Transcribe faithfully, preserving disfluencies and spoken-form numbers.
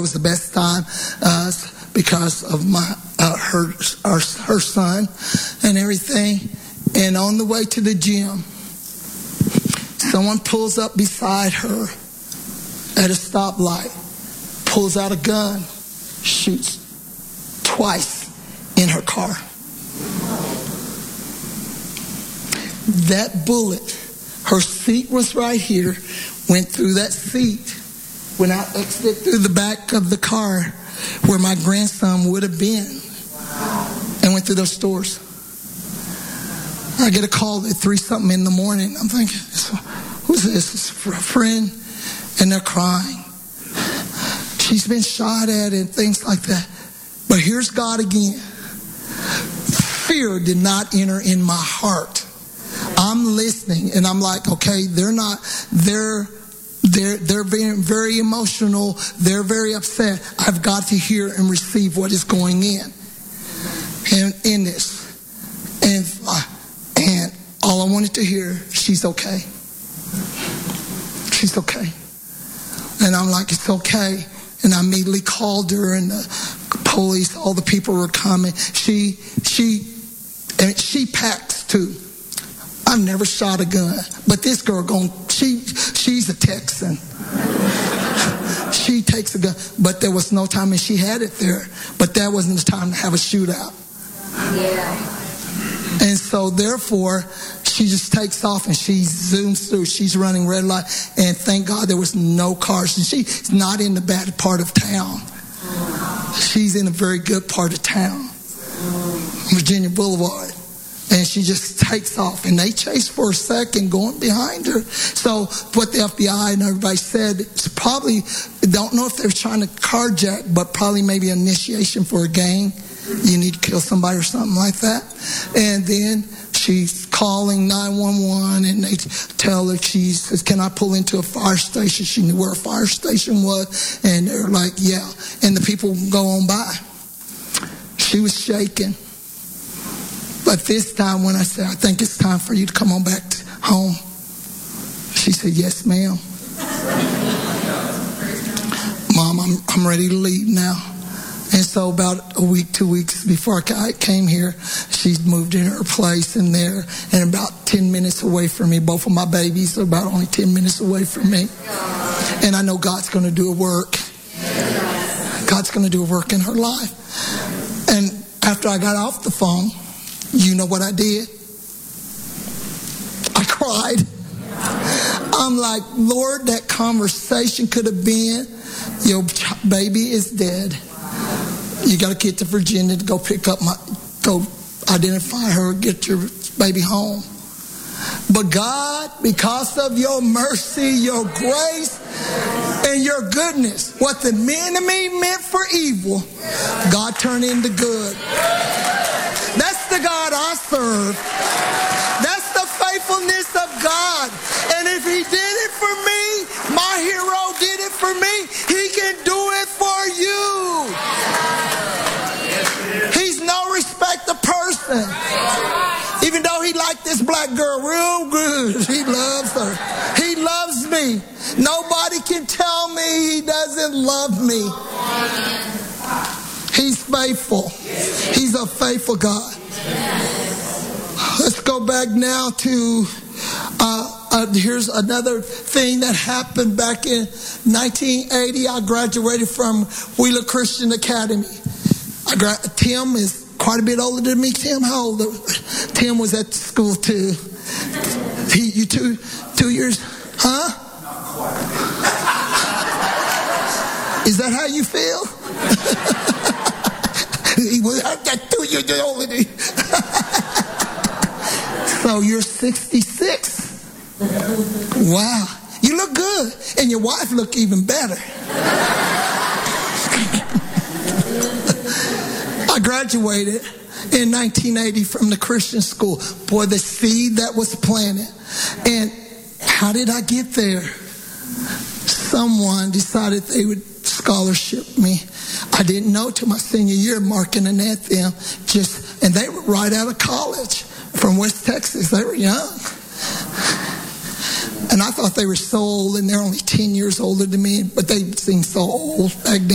It was the best time uh, because of my uh, her our, her son and everything. And on the way to the gym, someone pulls up beside her at a stoplight, pulls out a gun, shoots twice in her car. That bullet, her seat was right here, went through that seat, went out, exited through the back of the car where my grandson would have been, and went through those stores. I get a call at three something in the morning. I'm thinking, who's this? It's a friend, and they're crying. She's been shot at and things like that. But here's God again. Fear did not enter in my heart. I'm listening, and I'm like, okay, they're not, they're, they're, they're being very emotional. They're very upset. I've got to hear and receive what is going in, in, in this. And, uh, and all I wanted to hear, she's okay. She's okay. And I'm like, it's okay. And I immediately called her, and the police, all the people were coming. She, she, and she packs too. I've never shot a gun, but this girl going, she, she's a Texan. She takes a gun, but there was no time, and she had it there, but that wasn't the time to have a shootout. Yeah. And so therefore, she just takes off and she zooms through. She's running red light, and thank God there was no cars. And she's not in the bad part of town. She's in a very good part of town, Virginia Boulevard. And she just takes off, and they chase for a second going behind her. So what the F B I and everybody said, it's probably, don't know if they're trying to carjack, but probably maybe initiation for a gang. You need to kill somebody or something like that. And then she's calling nine one one, and they tell her, she says, can I pull into a fire station? She knew where a fire station was, and they're like, yeah. And the people go on by. She was shaking. But this time when I said, I think it's time for you to come on back to home, she said, yes, ma'am. Mom, I'm, I'm ready to leave now. And so about a week, two weeks before I came here, she moved in her place in there, and about ten minutes away from me. Both of my babies are about only ten minutes away from me. And I know God's going to do a work. God's going to do a work in her life. And after I got off the phone, you know what I did? I cried. I'm like, Lord, that conversation could have been, your baby is dead. You got to get to Virginia to go pick up my, go identify her, get your baby home. But God, because of your mercy, your grace, and your goodness, what the enemy meant for evil, God turned into good. That's the God I serve. That's the faithfulness of God. And if he did it for me, my hero did it for me, he can do it for you. He's no respect of person. Even though he liked this black girl real good, he loves her. He loves me. Nobody can tell me he doesn't love me. He's faithful. He's a faithful God. Let's go back now to, uh, uh, here's another thing that happened back in nineteen eighty. I graduated from Wheeler Christian Academy. I gra- Tim is quite a bit older than me. Tim, how old? Tim was at school too. He, you two, two years, huh? Is that how you feel? He was that two years older than me. So you're sixty-six. Wow. You look good. And your wife look even better. I graduated in nineteen eighty from the Christian school. Boy, the seed that was planted. And how did I get there? Someone decided they would scholarship me. I didn't know till my senior year, Mark and Annette, them, just, and they were right out of college from West Texas. They were young. And I thought they were so old, and they're only ten years older than me, but they seemed so old back then.